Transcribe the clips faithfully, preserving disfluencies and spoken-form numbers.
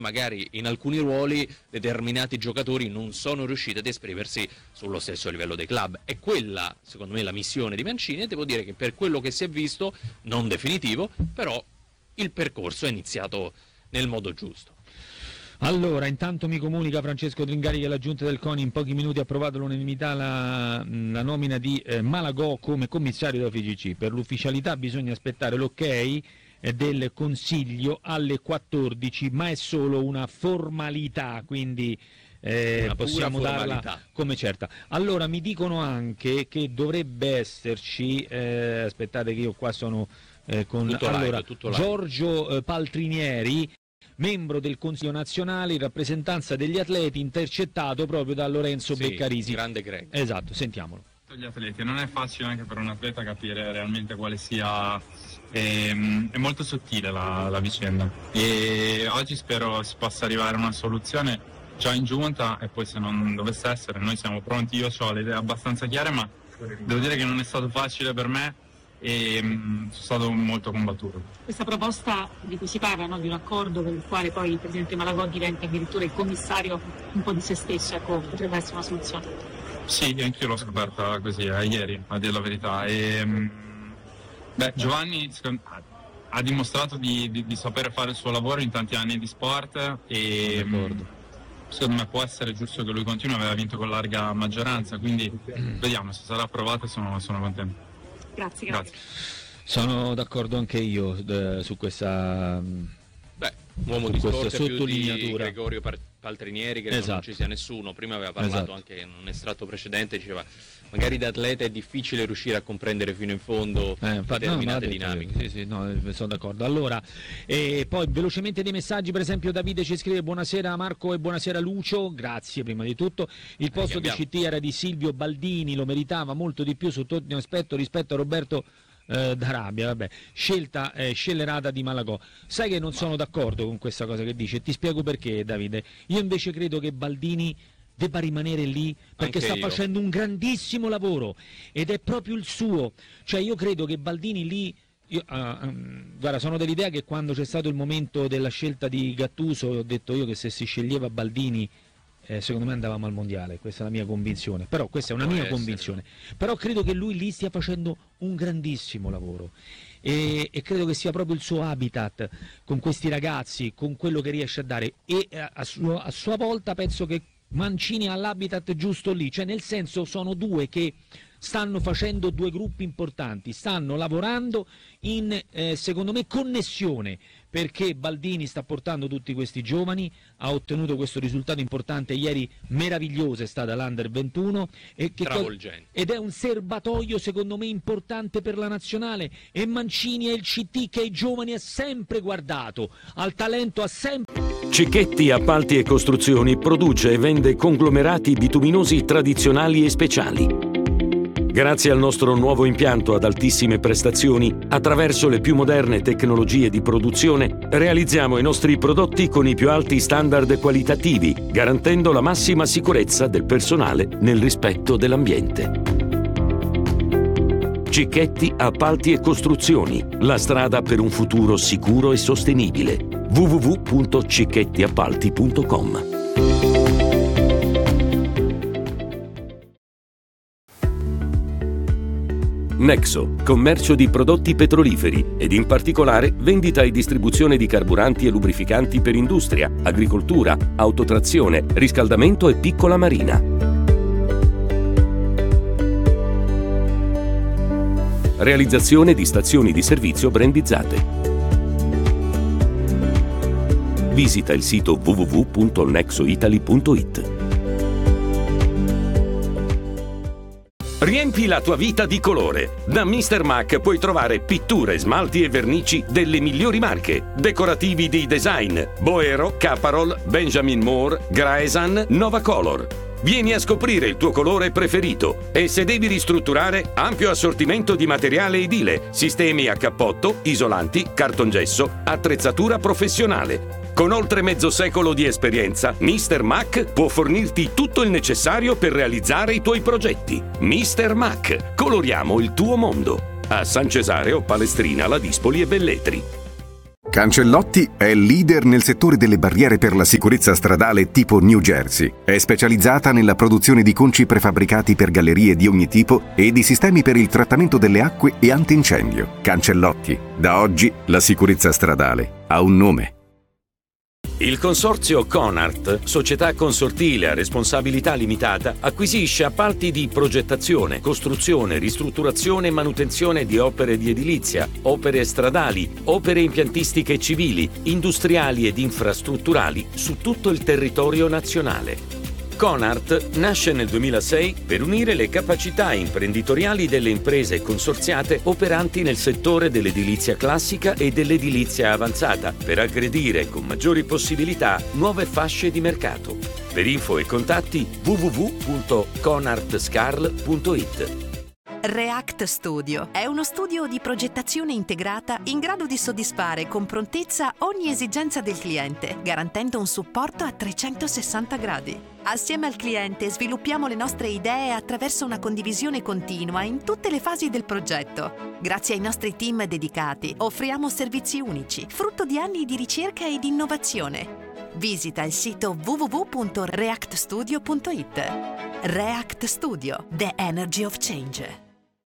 magari in alcuni ruoli determinati giocatori non sono riusciti ad esprimersi sullo stesso livello dei club. È quella, secondo me, la missione di Mancini, e devo dire che per quello che si è visto, non definitivo, però il percorso è iniziato nel modo giusto. Allora, intanto mi comunica Francesco Tringari che la giunta del CONI in pochi minuti ha approvato all'unanimità la, la nomina di eh, Malagò come commissario della F I G C. Per l'ufficialità bisogna aspettare l'ok del Consiglio alle quattordici, ma è solo una formalità, quindi eh, una possiamo formalità. darla come certa. Allora mi dicono anche che dovrebbe esserci, eh, aspettate che io qua sono eh, con tutto allora, live, tutto live. Giorgio eh, Paltrinieri, membro del Consiglio nazionale in rappresentanza degli atleti, intercettato proprio da Lorenzo sì, Beccarisi. Grande Greg. Esatto, sentiamolo. Gli atleti, non è facile anche per un atleta capire realmente quale sia, ehm, è molto sottile la, la vicenda, e oggi spero si possa arrivare a una soluzione già in giunta, e poi se non dovesse essere noi siamo pronti. Io ho le idee abbastanza chiare, ma devo dire che non è stato facile per me e mh, sono stato molto combattuto. Questa proposta di cui si parla, no? Di un accordo per il quale poi il presidente Malagò diventa addirittura il commissario un po' di se stesso, ecco, potrebbe essere una soluzione. Sì, anch'io l'ho scoperta così, eh, ieri, a dire la verità. E, beh, Giovanni ha dimostrato di, di, di sapere fare il suo lavoro in tanti anni di sport, e secondo me può essere giusto che lui continui, aveva vinto con larga maggioranza, quindi vediamo se sarà approvato, e sono, sono contento. Grazie, grazie. Sono d'accordo anche io eh, su questa... Beh, uomo di sport più di Gregorio Paltrinieri, che esatto. non ci sia nessuno. Prima aveva parlato esatto. anche in un estratto precedente, diceva magari da atleta è difficile riuscire a comprendere fino in fondo eh, determinate no, dinamiche. Sì, sì, no, sono d'accordo. Allora, e poi velocemente dei messaggi, per esempio Davide ci scrive: buonasera Marco e buonasera Lucio, grazie prima di tutto. Il posto eh, di C T era di Silvio Baldini, lo meritava molto di più sotto ogni aspetto rispetto a Roberto Eh, d'Arabia, vabbè, scelta eh, scellerata di Malagò. Sai che non sono d'accordo con questa cosa che dice, ti spiego perché, Davide. Io invece credo che Baldini debba rimanere lì perché Anche sta io. facendo un grandissimo lavoro ed è proprio il suo. Cioè io credo che Baldini lì, io, uh, um, guarda, sono dell'idea che quando c'è stato il momento della scelta di Gattuso, ho detto io che se si sceglieva Baldini Eh, secondo me andavamo al mondiale, questa è la mia convinzione, però questa è una Può mia essere. convinzione, però credo che lui lì stia facendo un grandissimo lavoro e, e credo che sia proprio il suo habitat con questi ragazzi, con quello che riesce a dare, e a, a, sua, a sua volta penso che Mancini ha l'habitat giusto lì, cioè nel senso sono due che stanno facendo due gruppi importanti, stanno lavorando in eh, secondo me connessione, perché Baldini sta portando tutti questi giovani, ha ottenuto questo risultato importante ieri, meraviglioso è stata l'Under ventuno e che travolgente, ed è un serbatoio secondo me importante per la nazionale, e Mancini è il C T che ai giovani ha sempre guardato, al talento ha sempre... Cicchetti Appalti e Costruzioni produce e vende conglomerati bituminosi tradizionali e speciali. Grazie al nostro nuovo impianto ad altissime prestazioni, attraverso le più moderne tecnologie di produzione, realizziamo i nostri prodotti con i più alti standard qualitativi, garantendo la massima sicurezza del personale nel rispetto dell'ambiente. Cicchetti Appalti e Costruzioni, la strada per un futuro sicuro e sostenibile. w w w punto cicchetti appalti punto com. Nexo, commercio di prodotti petroliferi ed in particolare vendita e distribuzione di carburanti e lubrificanti per industria, agricoltura, autotrazione, riscaldamento e piccola marina. Realizzazione di stazioni di servizio brandizzate. Visita il sito w w w punto nexoitaly punto it. Riempi la tua vita di colore. Da mister Mac puoi trovare pitture, smalti e vernici delle migliori marche. Decorativi di design: Boero, Caparol, Benjamin Moore, Graesan, Nova Color. Vieni a scoprire il tuo colore preferito. E se devi ristrutturare, ampio assortimento di materiale edile, sistemi a cappotto, isolanti, cartongesso, attrezzatura professionale. Con oltre mezzo secolo di esperienza, mister Mac può fornirti tutto il necessario per realizzare i tuoi progetti. mister Mac, coloriamo il tuo mondo. A San Cesareo, Palestrina, Ladispoli e Velletri. Cancellotti è leader nel settore delle barriere per la sicurezza stradale tipo New Jersey. È specializzata nella produzione di conci prefabbricati per gallerie di ogni tipo e di sistemi per il trattamento delle acque e antincendio. Cancellotti, da oggi la sicurezza stradale ha un nome. Il consorzio Conart, società consortile a responsabilità limitata, acquisisce appalti di progettazione, costruzione, ristrutturazione e manutenzione di opere di edilizia, opere stradali, opere impiantistiche civili, industriali ed infrastrutturali su tutto il territorio nazionale. Conart nasce nel duemilasei per unire le capacità imprenditoriali delle imprese consorziate operanti nel settore dell'edilizia classica e dell'edilizia avanzata, per aggredire con maggiori possibilità nuove fasce di mercato. Per info e contatti w w w punto conartscarl punto it. React Studio è uno studio di progettazione integrata in grado di soddisfare con prontezza ogni esigenza del cliente, garantendo un supporto a trecentosessanta gradi. Assieme al cliente sviluppiamo le nostre idee attraverso una condivisione continua in tutte le fasi del progetto. Grazie ai nostri team dedicati offriamo servizi unici, frutto di anni di ricerca e di innovazione. Visita il sito w w w punto react studio punto it. React Studio, the energy of change.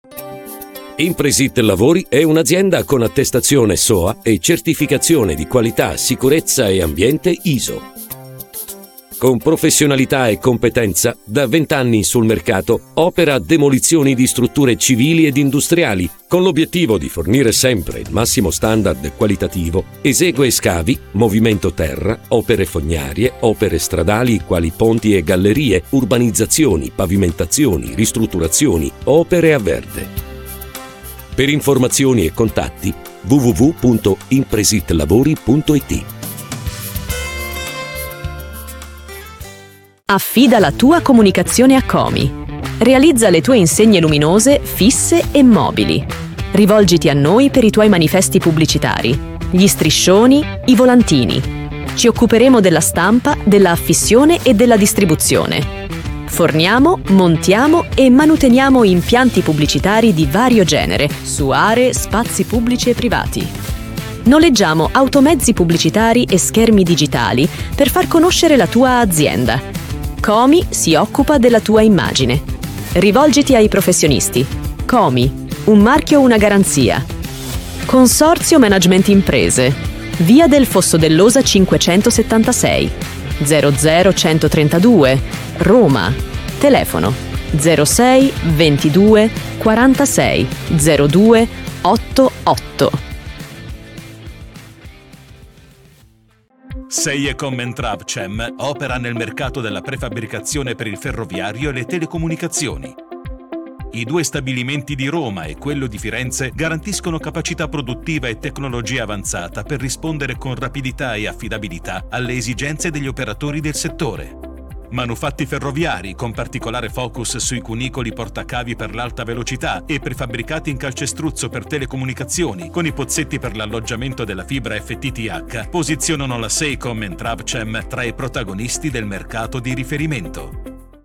Impresit Lavori è un'azienda con attestazione S O A e certificazione di qualità, sicurezza e ambiente I S O. Con professionalità e competenza, da vent'anni sul mercato, opera demolizioni di strutture civili ed industriali, con l'obiettivo di fornire sempre il massimo standard qualitativo. Esegue scavi, movimento terra, opere fognarie, opere stradali quali ponti e gallerie, urbanizzazioni, pavimentazioni, ristrutturazioni, opere a verde. Per informazioni e contatti w w w punto impresitlavori punto it. Affida la tua comunicazione a Comi. Realizza le tue insegne luminose, fisse e mobili. Rivolgiti a noi per i tuoi manifesti pubblicitari, gli striscioni, i volantini. Ci occuperemo della stampa, della affissione e della distribuzione. Forniamo, montiamo e manuteniamo impianti pubblicitari di vario genere su aree, spazi pubblici e privati. Noleggiamo automezzi pubblicitari e schermi digitali per far conoscere la tua azienda. Comi si occupa della tua immagine. Rivolgiti ai professionisti. Comi, un marchio, una garanzia. Consorzio Management Imprese. Via del Fosso dell'Osa cinquecentosettantasei, zero zero centotrentadue, Roma. Telefono zero sei ventidue quarantasei zero due ottantotto. Seiecom Entrav Cem opera nel mercato della prefabbricazione per il ferroviario e le telecomunicazioni. I due stabilimenti di Roma e quello di Firenze garantiscono capacità produttiva e tecnologia avanzata per rispondere con rapidità e affidabilità alle esigenze degli operatori del settore. Manufatti ferroviari con particolare focus sui cunicoli portacavi per l'alta velocità e prefabbricati in calcestruzzo per telecomunicazioni con i pozzetti per l'alloggiamento della fibra F T T H posizionano la Seiecom Entrav Cem tra i protagonisti del mercato di riferimento.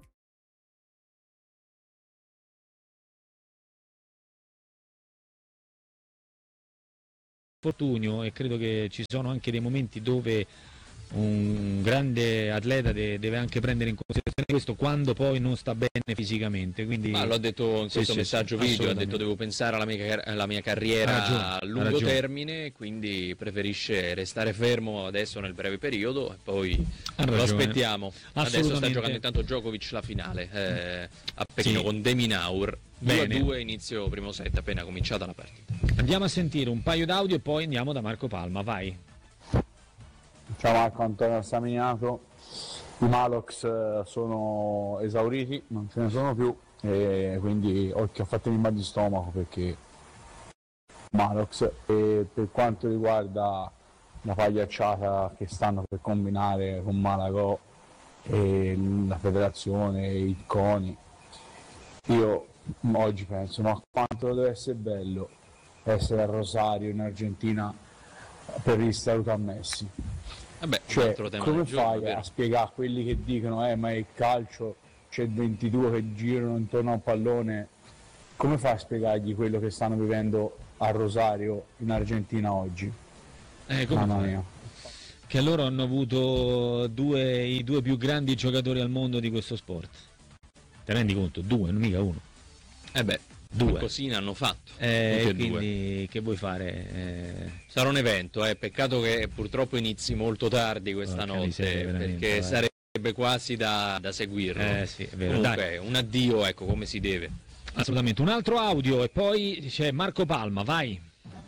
Fortunio, e credo che ci sono anche dei momenti dove un grande atleta de- deve anche prendere in considerazione questo quando poi non sta bene fisicamente. Quindi Ma l'ho detto in questo sì, messaggio sì, video, ha detto devo pensare alla mia, alla mia carriera ragione, a lungo termine, quindi preferisce restare fermo adesso nel breve periodo e poi lo aspettiamo. Adesso sta giocando intanto Djokovic la finale eh, a Pechino, sì, con De Minaur. due a due inizio primo set, appena cominciata la partita. Andiamo a sentire un paio d'audio e poi andiamo da Marco Palma, vai. Ciao Marco, Antonio Staminato. I Malox sono esauriti, non ce ne sono più e quindi occhio a fatemi mal di stomaco perché Malox. E per quanto riguarda la pagliacciata che stanno per combinare con Malagò e la federazione e i CONI, io oggi penso, ma quanto deve essere bello essere a Rosario in Argentina per il saluto a Messi. Vabbè, cioè, tema come giorno, fai a spiegare a quelli che dicono eh ma il calcio c'è ventidue che girano intorno a un pallone, come fai a spiegargli quello che stanno vivendo a Rosario in Argentina oggi? Eh, come Mamma fai? mia. Che loro hanno avuto due, i due più grandi giocatori al mondo di questo sport. Te rendi conto? Due, non mica uno. Eh beh, Due. cosina hanno fatto. Eh, tutti e quindi due. che vuoi fare? Eh, Sarà un evento, eh. Peccato che purtroppo inizi molto tardi questa Porca notte, miseria, veramente, perché vai. sarebbe quasi da, da seguirlo. Eh, sì, è vero. Comunque, Dai. un addio, ecco, come si deve. Assolutamente. Un altro audio e poi c'è Marco Palma, vai.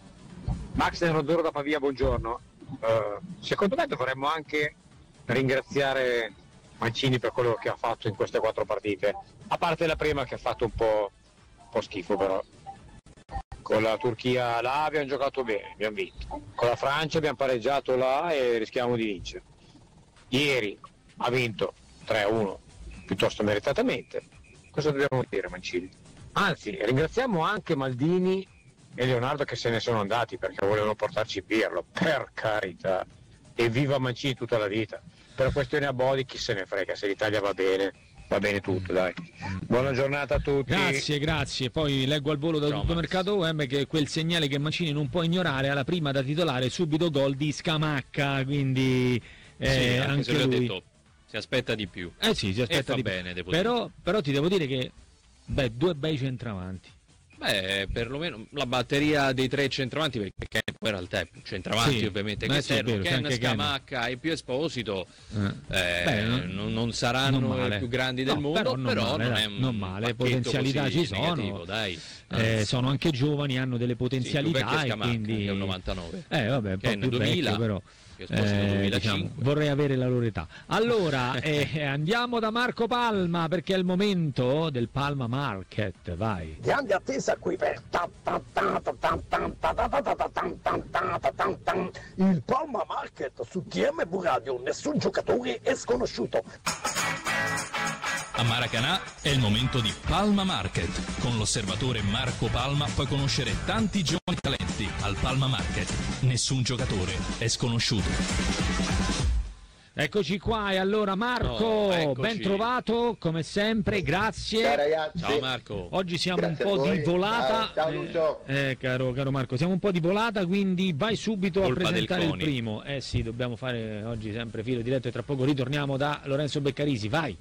Max Nero da Pavia, buongiorno. Uh, secondo me dovremmo anche ringraziare Mancini per quello che ha fatto in queste quattro partite, a parte la prima che ha fatto un po', un po' schifo, però con la Turchia là abbiamo giocato bene, abbiamo vinto, con la Francia abbiamo pareggiato là e rischiamo di vincere. Ieri ha vinto tre a uno piuttosto meritatamente. Cosa dobbiamo dire, Mancini? Anzi, ringraziamo anche Maldini e Leonardo che se ne sono andati perché volevano portarci Pirlo, per carità, e viva Mancini tutta la vita. Per questione a Bodi chi se ne frega, se l'Italia va bene va bene tutto, dai. Buona giornata a tutti. Grazie, grazie. Poi leggo al volo da Ciao, tutto Max. mercato web che quel segnale che Mancini non può ignorare, alla prima da titolare subito gol di Scamacca, quindi eh, Sì, anche, anche se lui ha lui. detto si aspetta di più. Eh sì, si aspetta fa di più. bene, devo però, però ti devo dire che beh, due bei centravanti. Beh, perlomeno la batteria dei tre centravanti, perché poi in realtà è più centravanti Sì, ovviamente eh che sì, è esterno. vero, c'è Ken, anche Ken. Scamacca e più Esposito Eh. eh, Beh, non- non, non saranno non male. i più grandi del No, mondo, però non però male, non dai, è un non male, pacchetto potenzialità così ci sono. negativo, dai. Eh, Anzi, sono anche giovani, hanno delle sì, più potenzialità vecchio e Scamacca, quindi che è un novantanove. eh vabbè, un po' Ken più duemila, vecchio però. più Esposito Eh, duemilacinque. diciamo, vorrei avere la loro età. Allora, eh, andiamo da Marco Palma perché è il momento del Palma Market, vai. Grande attesa qui per ta- ta- ta- ta- ta- ta- ta- ta- ta- ta- ta- ta- ta- ta- ta- ta- ta- il Palma Market su T M V Radio, nessun giocatore è sconosciuto. A Maracanã è il momento di Palma Market. Con l'osservatore Marco Palma puoi conoscere tanti giovani talenti al Palma Market. Nessun giocatore è sconosciuto. Eccoci qua e allora Marco, Oh, eccoci. ben trovato come sempre, grazie. Ciao ragazzi. Ciao Marco. Oggi siamo Grazie un a po' voi. di volata. Ciao, ciao, Lucio. Eh, eh, caro, caro Marco, siamo un po' di volata, quindi vai subito Colpa a del presentare il Coni. primo. Eh sì, dobbiamo fare oggi sempre filo diretto e tra poco ritorniamo da Lorenzo Beccarisi, vai.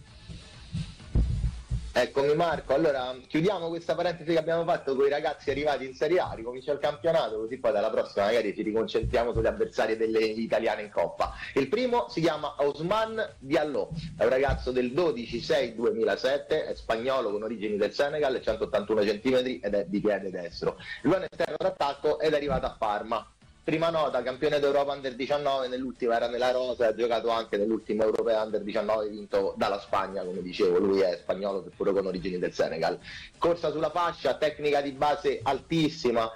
Eccomi Marco, allora chiudiamo questa parentesi che abbiamo fatto con i ragazzi arrivati in Serie A, ricomincia il campionato, così poi dalla prossima magari ci riconcentriamo sulle avversarie delle italiane in Coppa. Il primo si chiama Ousmane Diallo, è un ragazzo del dodici sei duemilasette, è spagnolo con origini del Senegal, centottantuno centimetri ed è di piede destro. Lui è un esterno d'attacco ed è arrivato a Parma. Prima nota, campione d'Europa Under diciannove, nell'ultima era nella rosa, ha giocato anche nell'ultimo Europeo Under diciannove vinto dalla Spagna, come dicevo, lui è spagnolo seppure con origini del Senegal. Corsa sulla fascia, tecnica di base altissima,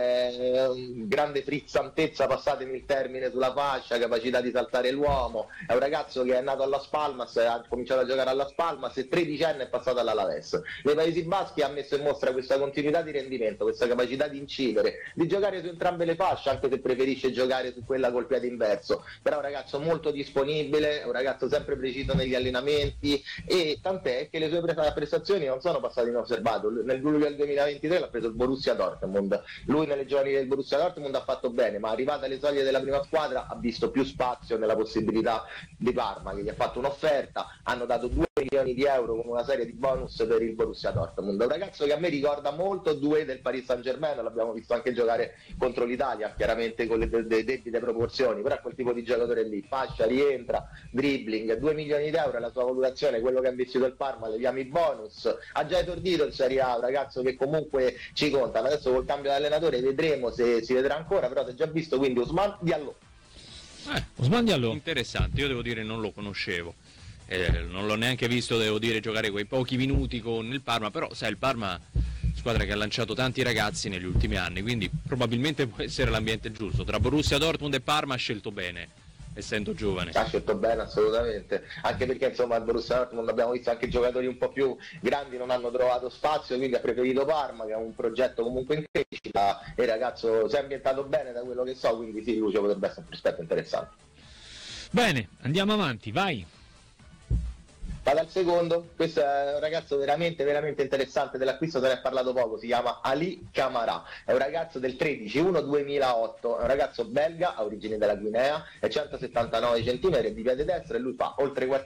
eh, grande frizzantezza, passatemi il termine, sulla fascia, capacità di saltare l'uomo, è un ragazzo che è nato alla Spalmas, ha cominciato a giocare alla Spalmas e tredicenne è passato all'Alaves. Nei Paesi Baschi ha messo in mostra questa continuità di rendimento, questa capacità di incidere, di giocare su entrambe le fasce, anche se preferisce giocare su quella col piede inverso, però è un ragazzo molto disponibile, è un ragazzo sempre preciso negli allenamenti e tant'è che le sue pre- prestazioni non sono passate inosservato. Nel luglio del duemilaventitré l'ha preso il Borussia Dortmund, lui nelle giovani del Borussia Dortmund ha fatto bene, ma arrivata alle soglie della prima squadra ha visto più spazio nella possibilità di Parma che gli ha fatto un'offerta, hanno dato due milioni di euro con una serie di bonus per il Borussia Dortmund. È un ragazzo che a me ricorda molto due del Paris Saint Germain, l'abbiamo visto anche giocare contro l'Italia, chiaramente con le de- de- debite proporzioni, però è quel tipo di giocatore lì, fascia, rientra, dribbling, due milioni di euro è la sua valutazione, quello che ha investito il Parma, leviamo i bonus, ha già esordito in Serie A, un ragazzo che comunque ci conta, adesso col cambio di allenatore vedremo se si vedrà ancora, però si è già visto, quindi Ousmane Diallo. Eh, Ousmane Diallo. Interessante, io devo dire non lo conoscevo. Eh, non l'ho neanche visto, devo dire, giocare quei pochi minuti con il Parma, però sai, il Parma squadra che ha lanciato tanti ragazzi negli ultimi anni, quindi probabilmente può essere l'ambiente giusto. Tra Borussia Dortmund e Parma ha scelto bene, essendo giovane. Ha scelto bene assolutamente, anche perché insomma al Borussia Dortmund abbiamo visto anche giocatori un po' più grandi non hanno trovato spazio, quindi ha preferito Parma che è un progetto comunque in crescita e il ragazzo si è ambientato bene da quello che so, quindi sì, Lucio potrebbe essere un prospetto interessante. Bene, andiamo avanti, vai. Vado al secondo, questo è un ragazzo veramente veramente interessante, dell'acquisto se ne è parlato poco, si chiama Ali Camara, è un ragazzo del tredici uno duemilaotto, è un ragazzo belga, ha origine della Guinea, è centosettantanove centimetri, è di piede destro e lui fa oltre